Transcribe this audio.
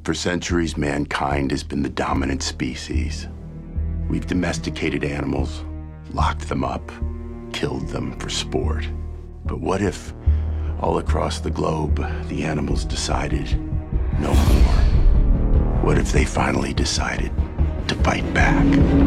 For centuries, mankind has been the dominant species. We've domesticated animals, locked them up, killed them for sport. But what if, all across the globe, the animals decided no more? What if they finally decided to fight back?